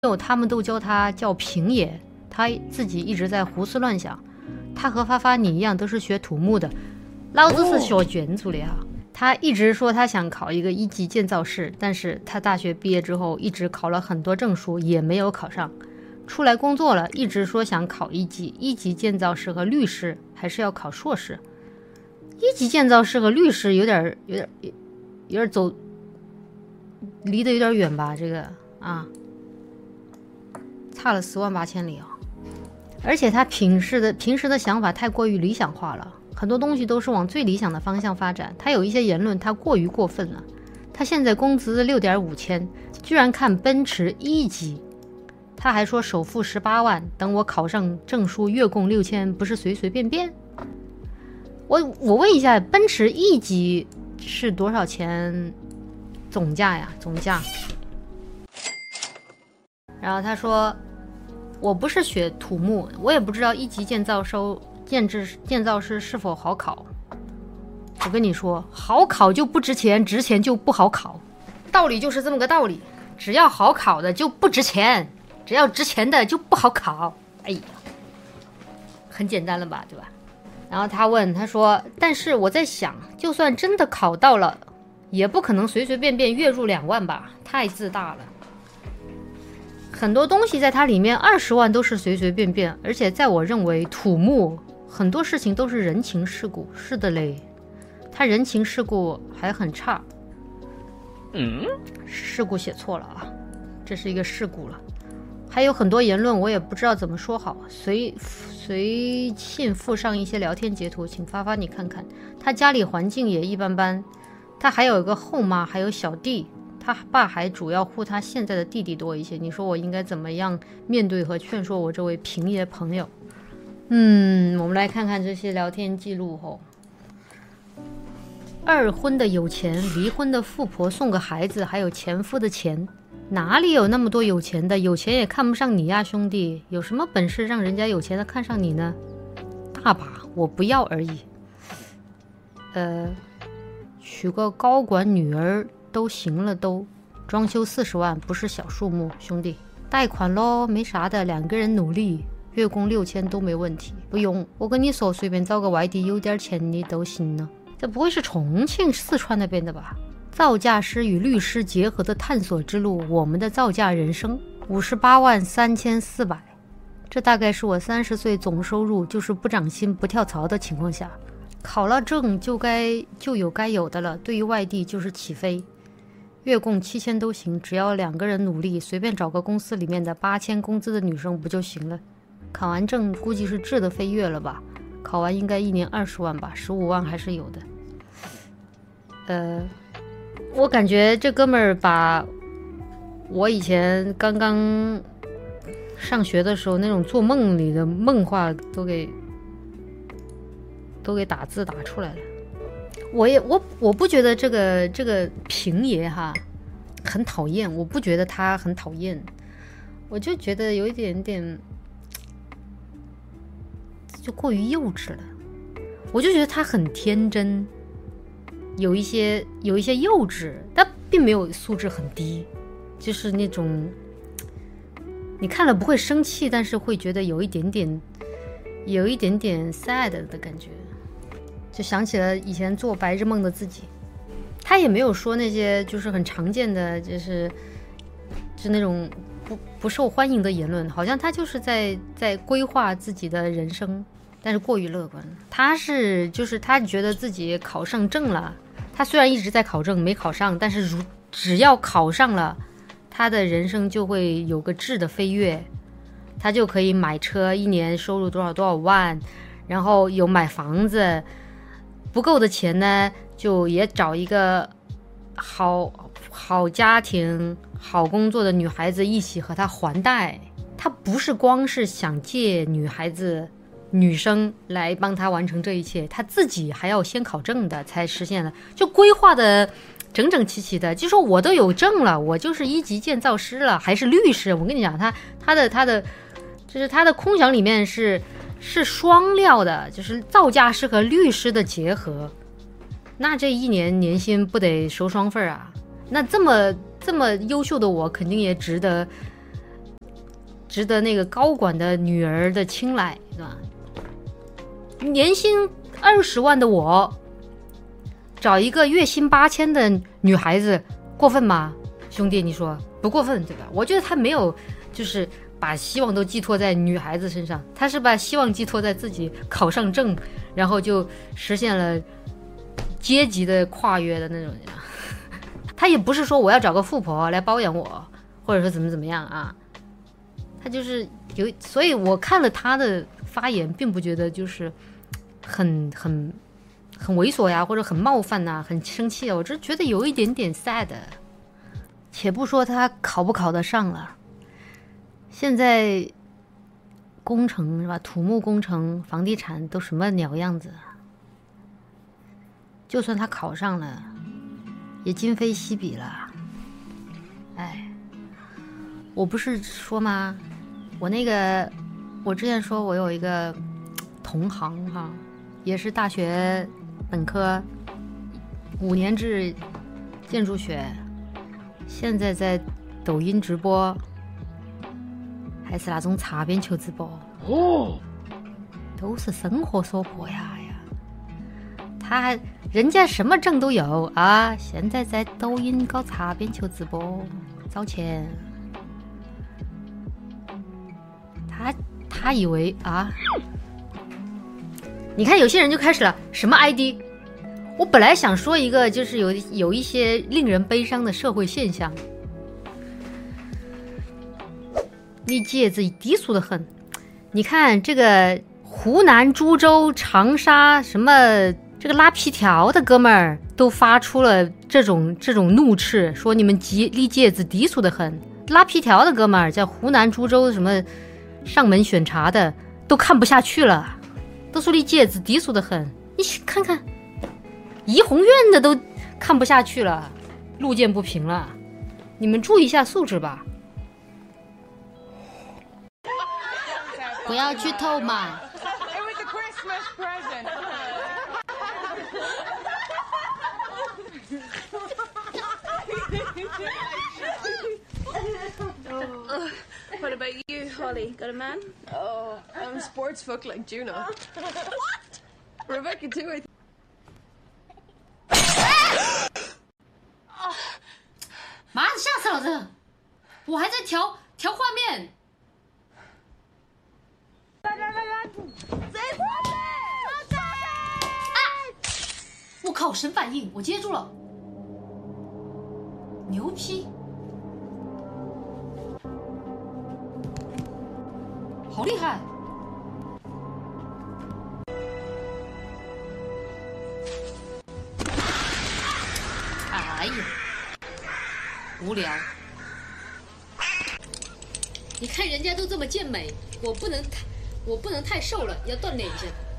他们都叫他叫平爷，他自己一直在胡思乱想。他和发发你一样都是学土木的，老子是学建筑的哈。他一直说他想考一个1级建造师，但是他大学毕业之后一直考了很多证书，也没有考上。出来工作了，一直说想考1级建造师和律师，还是要考硕士。1级建造师和律师有点走，离得有点远吧？这个啊，差了10万8千里啊！而且他平时的想法太过于理想化了，很多东西都是往最理想的方向发展。他有一些言论，他过于过分了。他现在工资6.5千，居然看奔驰1级。他还说首付18万，等我考上证书月供6000，不是随随便便。我问一下，奔驰1级是多少钱总价呀？总价。然后他说，我不是学土木，我也不知道1级建造师是否好考。我跟你说，好考就不值钱，值钱就不好考，道理就是这么个道理。只要好考的就不值钱，只要值钱的就不好考。哎呀，很简单了吧，对吧？然后他说，但是我在想，就算真的考到了，也不可能随随便便月入2万吧，太自大了。很多东西在它里面20万都是随随便便，而且在我认为土木很多事情都是人情世故。是的嘞，他人情世故还很差。事故写错了啊，这是一个事故了。还有很多言论我也不知道怎么说好，随信附上一些聊天截图，请发发你看看。他家里环境也一般般，他还有一个后妈，还有小弟。他爸还主要护他现在的弟弟多一些，你说我应该怎么样面对和劝说我这位平爷朋友？我们来看看这些聊天记录后。二婚的有钱，离婚的富婆送个孩子，还有前夫的钱，哪里有那么多有钱的？有钱也看不上你呀，兄弟！有什么本事让人家有钱的看上你呢？大把，我不要而已。娶个高管女儿都行了，都装修40万不是小数目，兄弟，贷款咯，没啥的，2个人努力，月供6000都没问题。不用，我跟你说，随便找个外地有点钱的都行呢。这不会是重庆、四川那边的吧？造价师与律师结合的探索之路，我们的造价人生，58万3400，这大概是我30岁总收入，就是不涨薪不跳槽的情况下。考了证就有该有的了，对于外地就是起飞，月供7000都行，只要2个人努力，随便找个公司里面的8000工资的女生不就行了？考完证估计是质的飞跃了吧，考完应该1年20万吧，15万还是有的。我感觉这哥们儿把我以前刚刚上学的时候那种做梦里的梦话都给打字打出来了。我不觉得这个平爷哈很讨厌，我不觉得他很讨厌，我就觉得有一点点就过于幼稚了。我就觉得他很天真，有一些幼稚，但并没有素质很低，就是那种你看了不会生气，但是会觉得有一点点 sad 的感觉，就想起了以前做白日梦的自己。他也没有说那些就是很常见的就是那种不受欢迎的言论，好像他就是在规划自己的人生，但是过于乐观了。他觉得自己考上证了，他虽然一直在考证没考上，但是只要考上了，他的人生就会有个质的飞跃，他就可以买车，一年收入多少万，然后有买房子，不够的钱呢就也找一个好家庭好工作的女孩子一起和他还贷。他不是光是想借女生来帮他完成这一切，他自己还要先考证的才实现了，就规划的整整齐齐的。就说我都有证了，我就是1级建造师了，还是律师。我跟你讲，他的就是他的空想里面是双料的，就是造价师和律师的结合。那这1年年薪不得收双份啊？那这么优秀的我，肯定也值得值得那个高管的女儿的青睐，是吧？年薪20万的我，找一个月薪8000的女孩子，过分吗？兄弟，你说不过分对吧？我觉得他没有，就是把希望都寄托在女孩子身上，他是把希望寄托在自己考上证，然后就实现了阶级的跨越的那种。他也不是说我要找个富婆来包养我，或者说怎么样啊。他就是有，所以我看了他的发言，并不觉得就是很猥琐呀，或者很冒犯呐，很生气啊。我只是觉得有一点点 sad。且不说他考不考得上了，现在工程是吧？土木工程、房地产都什么鸟样子？就算他考上了，也今非昔比了。哎，我不是说吗？我之前说我有一个同行哈，也是大学本科5年制建筑学，现在在抖音直播，还是那种擦边球直播哦，都是生活所迫呀。人家什么证都有啊，现在在抖音搞擦边球直播找钱。他以为啊，你看有些人就开始了，什么 ID？ 我本来想说一个，就是有一些令人悲伤的社会现象。你姐子低俗的很，你看这个湖南株洲、长沙什么这个拉皮条的哥们儿都发出了这种怒斥，说你们李姐子低俗的很。拉皮条的哥们儿在湖南株洲什么上门选茶的都看不下去了，都说李姐子低俗的很。你看看怡红院的都看不下去了，路见不平了，你们注意一下素质吧，不要剧透嘛。 What about you, Holly? Got a man? Oh, I'm sports fuck like Juno. What? Rebecca too. 妈的，吓死老子！我还在调画面。我靠，神反应，我接住了，牛批！好厉害！哎呀，无聊。你看人家都这么健美，我不能太瘦了，要锻炼一下。